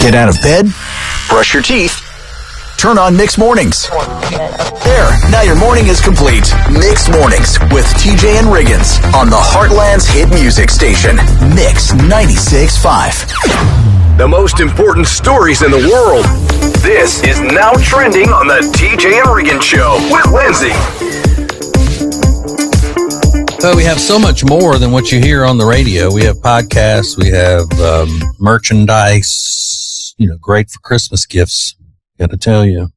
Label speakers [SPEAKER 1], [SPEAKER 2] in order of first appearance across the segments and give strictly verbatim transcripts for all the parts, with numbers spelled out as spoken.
[SPEAKER 1] Get out of bed, brush your teeth, turn on Mixed Mornings. There, now your morning is complete. Mixed Mornings with T J and Riggins on the Heartland's hit music station, Mix ninety-six point five.
[SPEAKER 2] The most important stories in the world. This is Now Trending on the T J and Riggins Show with Lindsay.
[SPEAKER 3] So we have so much more than what you hear on the radio. We have podcasts, we have um, merchandise, you know, great for Christmas gifts. Got to tell you.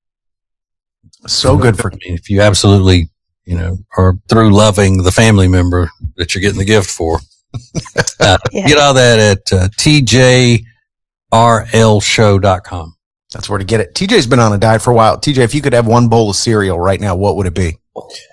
[SPEAKER 4] So good for
[SPEAKER 3] I mean, if you absolutely, you know, are through loving the family member that you're getting the gift for. Uh, yeah. Get all that at uh, T J R L show dot com.
[SPEAKER 4] That's where to get it. T J's been on a diet for a while. T J, if you could have one bowl of cereal right now, what would it be?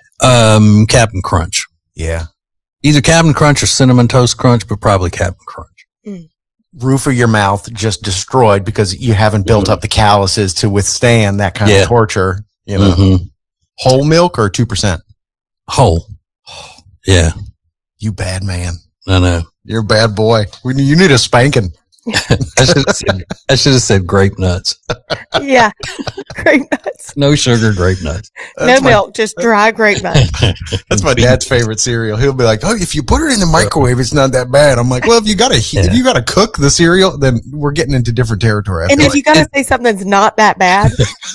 [SPEAKER 3] Um, Captain Crunch.
[SPEAKER 4] Yeah.
[SPEAKER 3] Either Captain Crunch or Cinnamon Toast Crunch, but probably Captain Crunch.
[SPEAKER 4] Mm. Roof of your mouth just destroyed because you haven't built mm-hmm. up the calluses to withstand that kind yeah. of torture. You know, mm-hmm. Whole milk or two percent?
[SPEAKER 3] Whole. Yeah.
[SPEAKER 4] You bad man.
[SPEAKER 3] I know.
[SPEAKER 4] You're a bad boy. We, you need a spanking.
[SPEAKER 3] I should have said, I should have said grape nuts.
[SPEAKER 5] Yeah. Grape nuts.
[SPEAKER 3] No sugar, grape nuts.
[SPEAKER 5] That's no my, milk, just dry grape nuts.
[SPEAKER 4] That's my dad's favorite cereal. He'll be like, "Oh, if you put it in the microwave, it's not that bad." I'm like, "Well, if you gotta, yeah. if you gotta cook the cereal, then we're getting into different territory." I
[SPEAKER 5] and if
[SPEAKER 4] like.
[SPEAKER 5] you gotta say something's not that bad,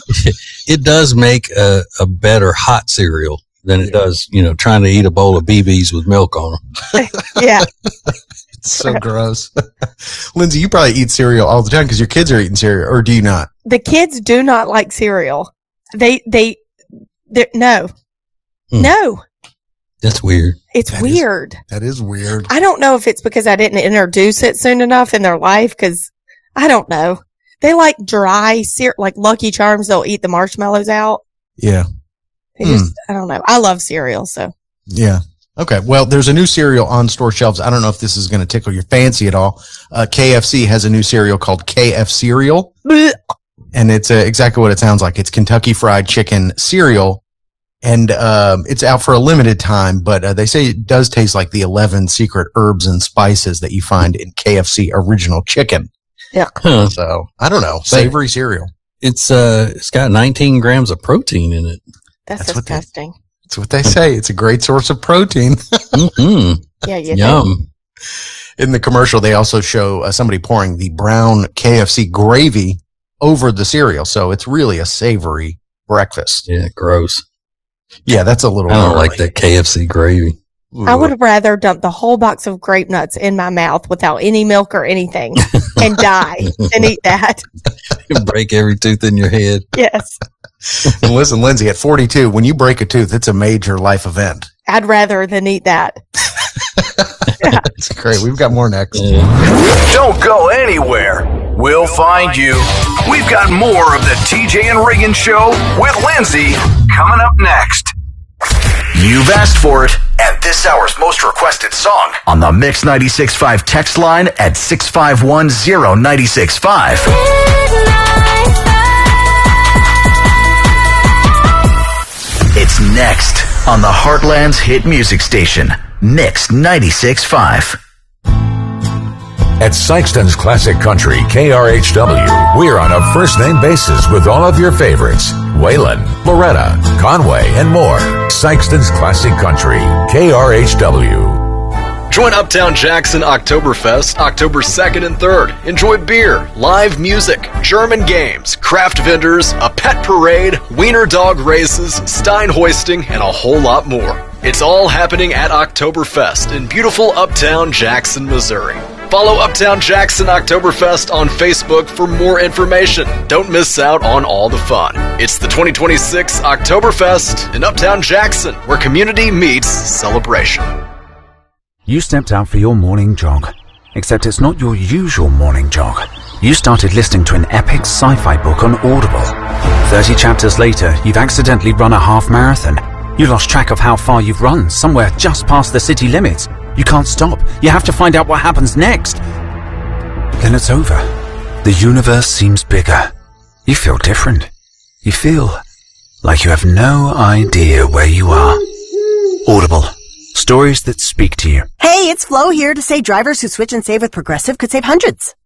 [SPEAKER 3] it does make a, a better hot cereal than it does, you know, trying to eat a bowl of B Bs with milk on them.
[SPEAKER 5] Yeah.
[SPEAKER 4] It's so gross. Lindsay, you probably eat cereal all the time because your kids are eating cereal, or do you not?
[SPEAKER 5] The kids do not like cereal. They, they, no, hmm. no.
[SPEAKER 3] That's weird.
[SPEAKER 5] It's
[SPEAKER 4] that
[SPEAKER 5] weird.
[SPEAKER 4] Is, that is weird.
[SPEAKER 5] I don't know if it's because I didn't introduce it soon enough in their life, because I don't know. They like dry cereal, like Lucky Charms. They'll eat the marshmallows out.
[SPEAKER 4] Yeah.
[SPEAKER 5] They just, mm. I don't know. I love cereal, so.
[SPEAKER 4] Yeah. Okay. Well, there's a new cereal on store shelves. I don't know if this is going to tickle your fancy at all. Uh, K F C has a new cereal called K F Cereal. And it's uh, exactly what it sounds like. It's Kentucky Fried Chicken cereal. And um, it's out for a limited time, but uh, they say it does taste like the eleven secret herbs and spices that you find in K F C original chicken.
[SPEAKER 5] Yeah.
[SPEAKER 4] Huh. So, I don't know. Savory cereal.
[SPEAKER 3] It's uh, it's got nineteen grams of protein in it.
[SPEAKER 5] That's, That's
[SPEAKER 4] What
[SPEAKER 5] disgusting.
[SPEAKER 4] they, that's what they say. It's a great source of protein.
[SPEAKER 3] Mm-hmm.
[SPEAKER 5] Yeah, you
[SPEAKER 3] Yum.
[SPEAKER 5] think?
[SPEAKER 4] In the commercial, they also show uh, somebody pouring the brown K F C gravy over the cereal. So it's really a savory breakfast.
[SPEAKER 3] Yeah, gross.
[SPEAKER 4] Yeah, that's a little
[SPEAKER 3] I don't
[SPEAKER 4] early.
[SPEAKER 3] like that K F C gravy.
[SPEAKER 4] Ooh.
[SPEAKER 5] I would rather dump the whole box of grape nuts in my mouth without any milk or anything and die than eat that.
[SPEAKER 3] Break every tooth in your head.
[SPEAKER 5] Yes.
[SPEAKER 4] And listen, Lindsay, at forty-two, when you break a tooth, it's a major life event.
[SPEAKER 5] I'd rather than eat that.
[SPEAKER 4] Yeah. That's great. We've got more next.
[SPEAKER 2] Yeah. Don't go anywhere. We'll find you. We've got more of the T J and Riggins Show with Lindsay coming up next. You've asked for it, and this hour's most requested song on the Mix ninety-six point five text line at six five one zero nine six five. It's next on the Heartland's hit music station, Mix ninety-six point five.
[SPEAKER 6] At Sykeston's Classic Country, K R H W, we're on a first-name basis with all of your favorites. Waylon, Loretta, Conway, and more. Sykeston's Classic Country, K R H W.
[SPEAKER 7] Join Uptown Jackson Oktoberfest October second and third. Enjoy beer, live music, German games, craft vendors, a pet parade, wiener dog races, stein hoisting, and a whole lot more. It's all happening at Oktoberfest in beautiful Uptown Jackson, Missouri. Follow Uptown Jackson Oktoberfest on Facebook for more information. Don't miss out on all the fun. It's the twenty twenty-six Oktoberfest in Uptown Jackson, where community meets celebration.
[SPEAKER 8] You stepped out for your morning jog, except it's not your usual morning jog. You started listening to an epic sci-fi book on Audible. Thirty chapters later, you've accidentally run a half marathon. You lost track of how far you've run, somewhere just past the city limits. You can't stop. You have to find out what happens next. Then it's over. The universe seems bigger. You feel different. You feel like you have no idea where you are. Audible. Stories that speak to you.
[SPEAKER 9] Hey, it's Flo here to say drivers who switch and save with Progressive could save hundreds.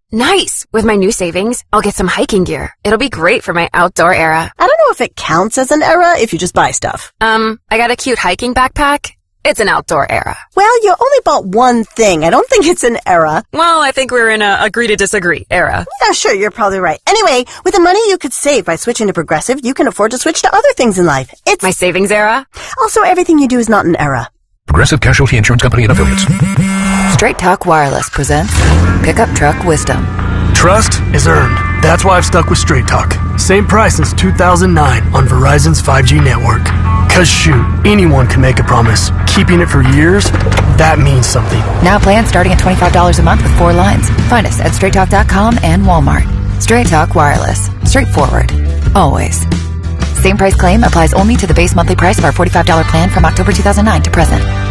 [SPEAKER 9] Nice! With my new savings, I'll get some hiking gear. It'll be great for my outdoor era.
[SPEAKER 10] I don't know if it counts as an era if you just buy stuff.
[SPEAKER 9] Um, I got a cute hiking backpack. It's an outdoor era.
[SPEAKER 10] Well, you only bought one thing. I don't think it's an era.
[SPEAKER 9] Well, I think we're in a agree to disagree era.
[SPEAKER 10] Yeah, sure, you're probably right. Anyway, with the money you could save by switching to Progressive, you can afford to switch to other things in life. It's
[SPEAKER 9] my savings era.
[SPEAKER 10] Also, everything you do is not an era.
[SPEAKER 11] Progressive Casualty Insurance Company and Affiliates.
[SPEAKER 12] Straight Talk Wireless presents Pickup Truck Wisdom.
[SPEAKER 13] Trust is earned. That's why I've stuck with Straight Talk. Same price since two thousand nine on Verizon's five G network. Cause shoot, anyone can make a promise. Keeping it for years, that means something.
[SPEAKER 12] Now plans starting at twenty-five dollars a month with four lines. Find us at straight talk dot com and Walmart. Straight Talk Wireless. Straightforward. Always. Same price claim applies only to the base monthly price of our forty-five dollars plan from October two thousand nine to present.